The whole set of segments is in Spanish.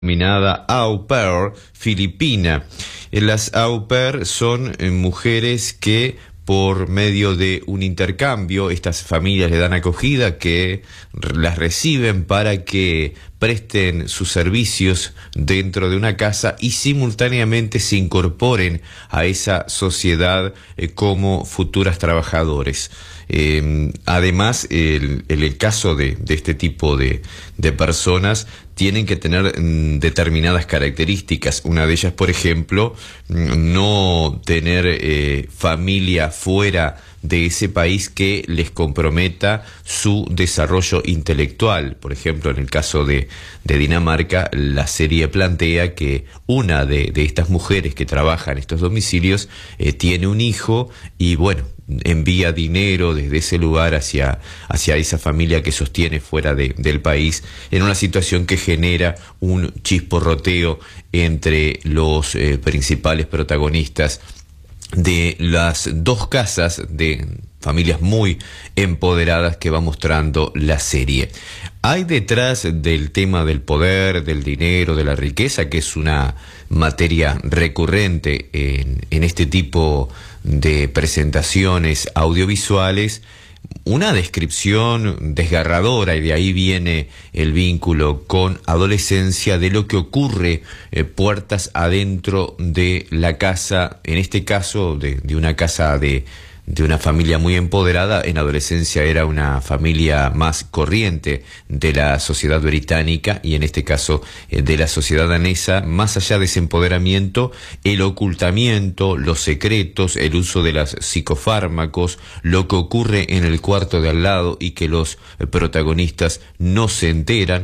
denominada au pair filipina. Las au pair son mujeres que por medio de un intercambio, estas familias le dan acogida, que las reciben para que presten sus servicios dentro de una casa y simultáneamente se incorporen a esa sociedad como futuras trabajadores. Además, el caso de este tipo de personas tienen que tener determinadas características. Una de ellas, por ejemplo, no tener familia fuera de ese país que les comprometa su desarrollo intelectual. Por ejemplo, en el caso de Dinamarca, la serie plantea que una de estas mujeres que trabaja en estos domicilios tiene un hijo y, bueno, envía dinero desde ese lugar hacia esa familia que sostiene fuera del país, en una situación que genera un chisporroteo entre los principales protagonistas de las dos casas de familias muy empoderadas que va mostrando la serie. Hay detrás del tema del poder, del dinero, de la riqueza, que es una materia recurrente en este tipo de presentaciones audiovisuales, una descripción desgarradora, y de ahí viene el vínculo con adolescencia de lo que ocurre puertas adentro de la casa, en este caso de una casa de una familia muy empoderada. En adolescencia era una familia más corriente de la sociedad británica y en este caso de la sociedad danesa. Más allá de ese empoderamiento, el ocultamiento, los secretos, el uso de los psicofármacos, lo que ocurre en el cuarto de al lado y que los protagonistas no se enteran,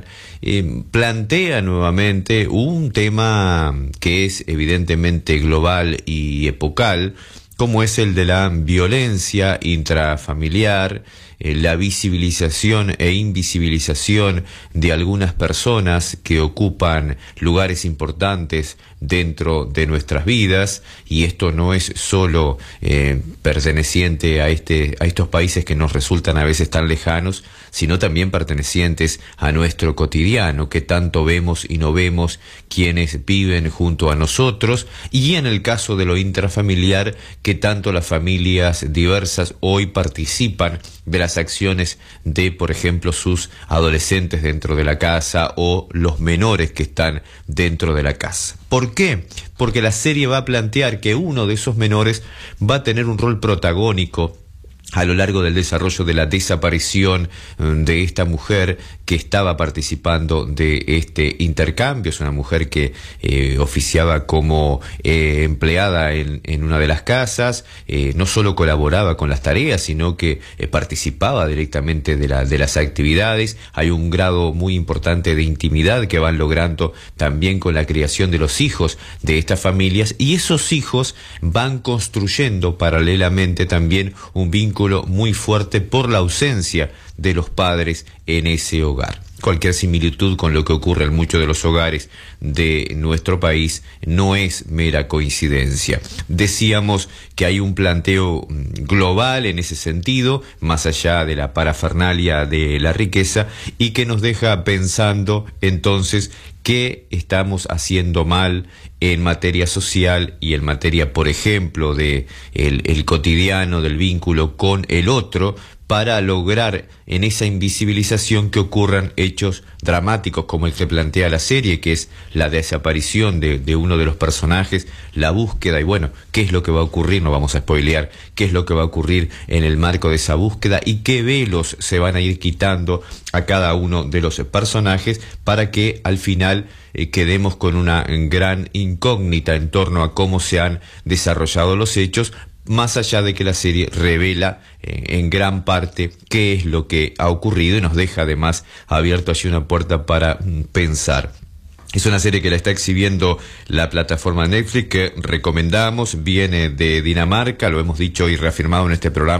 plantea nuevamente un tema que es evidentemente global y epocal, como es el de la violencia intrafamiliar, la visibilización e invisibilización de algunas personas que ocupan lugares importantes dentro de nuestras vidas, y esto no es solo perteneciente a estos países que nos resultan a veces tan lejanos, sino también pertenecientes a nuestro cotidiano, que tanto vemos y no vemos quienes viven junto a nosotros, y en el caso de lo intrafamiliar, que tanto las familias diversas hoy participan de las acciones de, por ejemplo, sus adolescentes dentro de la casa o los menores que están dentro de la casa. ¿Por qué? Porque la serie va a plantear que uno de esos menores va a tener un rol protagónico a lo largo del desarrollo de la desaparición de esta mujer que estaba participando de este intercambio. Es una mujer que oficiaba como empleada en una de las casas, no solo colaboraba con las tareas, sino que participaba directamente de las actividades. Hay un grado muy importante de intimidad que van logrando también con la criación de los hijos de estas familias, y esos hijos van construyendo paralelamente también un vínculo muy fuerte por la ausencia de los padres en ese hogar. Cualquier similitud con lo que ocurre en muchos de los hogares de nuestro país no es mera coincidencia. Decíamos que hay un planteo global en ese sentido, más allá de la parafernalia de la riqueza, y que nos deja pensando entonces qué estamos haciendo mal en materia social y en materia, por ejemplo, de el cotidiano, del vínculo con el otro, para lograr en esa invisibilización que ocurran hechos dramáticos como el que plantea la serie, que es la desaparición de uno de los personajes, la búsqueda, y bueno, qué es lo que va a ocurrir, no vamos a spoilear, qué es lo que va a ocurrir en el marco de esa búsqueda y qué velos se van a ir quitando a cada uno de los personajes para que al final quedemos con una gran incógnita en torno a cómo se han desarrollado los hechos, más allá de que la serie revela en gran parte qué es lo que ha ocurrido y nos deja además abierto allí una puerta para pensar. Es una serie que la está exhibiendo la plataforma Netflix, que recomendamos, viene de Dinamarca, lo hemos dicho y reafirmado en este programa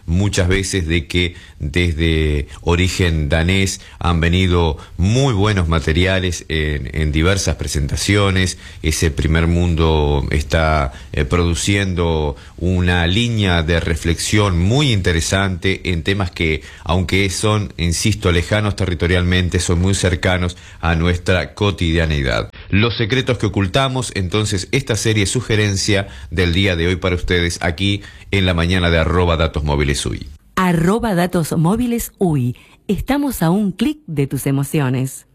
muchas veces de que desde origen danés han venido muy buenos materiales en diversas presentaciones. Ese primer mundo está produciendo una línea de reflexión muy interesante en temas que, aunque son, insisto, lejanos territorialmente, son muy cercanos a nuestra cotidianeidad. Los secretos que ocultamos, entonces, esta serie sugerencia del día de hoy para ustedes aquí en la mañana de @datosmóvilesUY. @datosmóvilesUY. Estamos a un clic de tus emociones.